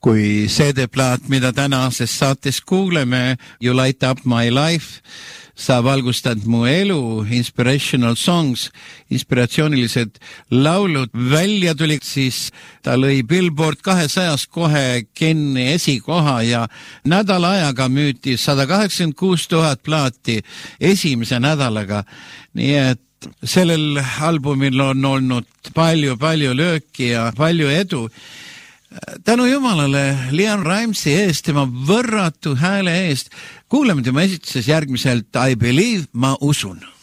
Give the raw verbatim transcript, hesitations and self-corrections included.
kui C D-plaat, mida tänases saates kuuleme, You Light Up My Life, sa valgustad mu elu, inspirational songs, inspiratsioonilised laulud, välja tuli, siis ta lõi Billboard kahesajas kohe Kenny esikoha ja nädala ajaga müüti sada kaheksakümmend kuus tuhat plaati esimese nädalaga, nii et sellel albumil on olnud palju-palju lööki ja palju edu. Tänu Jumalale Leon Rimesi eest, tema võrratu hääle eest, kuuleme tema esituses järgmiselt I Believe, ma usun.